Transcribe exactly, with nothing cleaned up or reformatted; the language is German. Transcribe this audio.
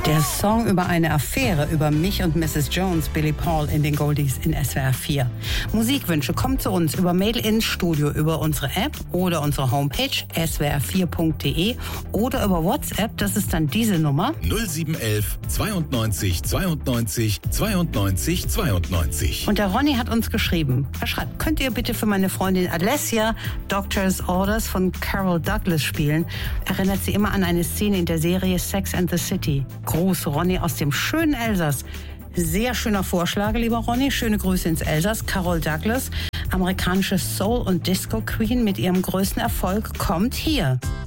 Der Song über eine Affäre über mich und Misses Jones, Billy Paul in den Goldies in S W R vier. Musikwünsche kommt zu uns über Mail ins Studio, über unsere App oder unsere Homepage s w r vier punkt d e oder über WhatsApp, das ist dann diese Nummer null sieben elf zweiundneunzig zweiundneunzig zweiundneunzig zweiundneunzig. Und der Ronny hat uns geschrieben. Er schreibt, könnt ihr bitte für meine Freundin Alessia Doctor's Orders von Carol Douglas spielen? Erinnert sie immer an eine Szene in der Serie Sex and the City. Gruß, Ronny aus dem schönen Elsass. Sehr schöner Vorschlag, lieber Ronny. Schöne Grüße ins Elsass. Carol Douglas, amerikanische Soul- und Disco-Queen mit ihrem größten Erfolg, kommt hier.